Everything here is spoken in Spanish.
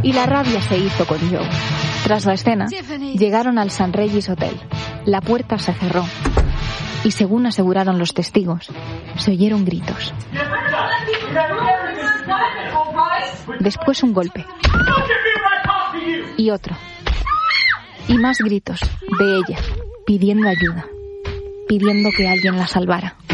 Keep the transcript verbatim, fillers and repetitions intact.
y la rabia se hizo con Joe. Tras la escena, llegaron al San Regis Hotel. La puerta se cerró y, según aseguraron los testigos, se oyeron gritos. Después un golpe. Y otro. Y más gritos de ella, pidiendo ayuda, pidiendo que alguien la salvara.